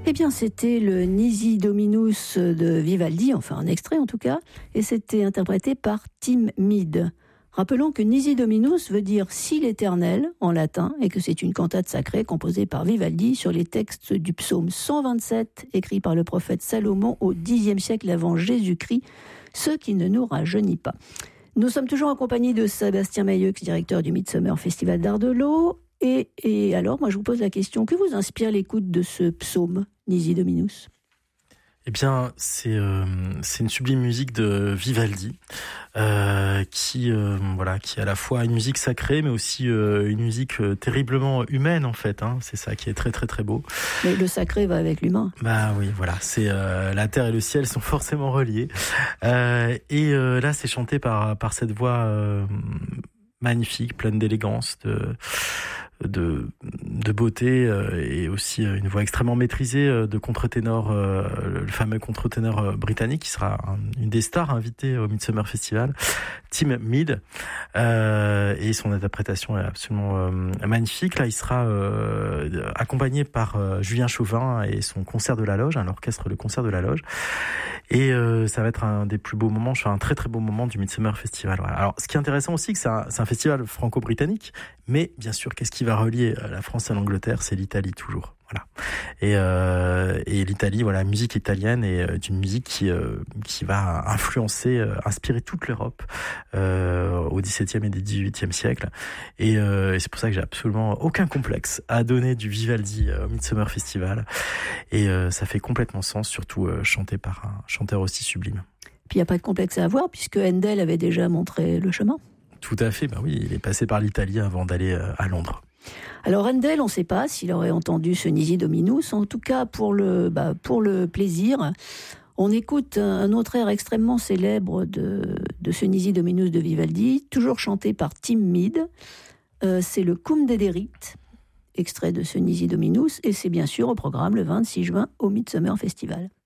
Eh bien, c'était le Nisi Dominus de Vivaldi, enfin un extrait en tout cas, et c'était interprété par Tim Mead. Rappelons que Nisi Dominus veut dire « Si l'Éternel » en latin, et que c'est une cantate sacrée composée par Vivaldi sur les textes du psaume 127, écrit par le prophète Salomon au Xe siècle avant Jésus-Christ, ce qui ne nous rajeunit pas. Nous sommes toujours accompagnés de Sébastien Mailleux, directeur du Midsummer Festival d'Art de l'Eau. Et alors, moi je vous pose la question, que vous inspire l'écoute de ce psaume, Nisi Dominus ? Eh bien, c'est une sublime musique de Vivaldi, qui est à la fois une musique sacrée, mais aussi une musique terriblement humaine en fait. C'est ça qui est très très très beau. Mais le sacré va avec l'humain. Bah oui, voilà. C'est la terre et le ciel sont forcément reliés. Là, c'est chanté par cette voix magnifique, pleine d'élégance, de beauté, et aussi une voix extrêmement maîtrisée de contre-ténor, le fameux contre-ténor britannique qui sera une des stars invitées au Midsummer Festival, Tim Mead, et son interprétation est absolument magnifique. Là, il sera accompagné par Julien Chauvin et son concert de la loge, l'orchestre Le Concert de la Loge, et ça va être un des plus beaux moments, un très très beau moment du Midsummer Festival. Voilà. Alors, ce qui est intéressant aussi, c'est que c'est un festival franco-britannique, mais bien sûr, qu'est-ce qui va relier la France à l'Angleterre ? C'est l'Italie toujours. Voilà. Et l'Italie, voilà, la musique italienne est une musique qui va influencer, inspirer toute l'Europe au XVIIe et XVIIIe siècle. Et c'est pour ça que j'ai absolument aucun complexe à donner du Vivaldi au Midsummer Festival. Et ça fait complètement sens, surtout chanté par un chanteur aussi sublime. Puis il n'y a pas de complexe à avoir, puisque Handel avait déjà montré le chemin. Tout à fait, oui, il est passé par l'Italie avant d'aller à Londres. Alors Handel, on ne sait pas s'il aurait entendu ce Nisi Dominus, en tout cas pour le plaisir. On écoute un autre air extrêmement célèbre de ce Nisi Dominus de Vivaldi, toujours chanté par Tim Mead. C'est le Cum Dederit, extrait de ce Nisi Dominus, et c'est bien sûr au programme le 26 juin au Midsummer Festival.